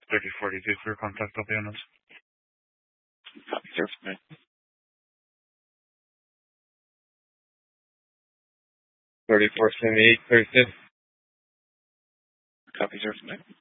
3042 for your contact, I'll be honest. Copy, sir. 3478, 36. Copy, sir.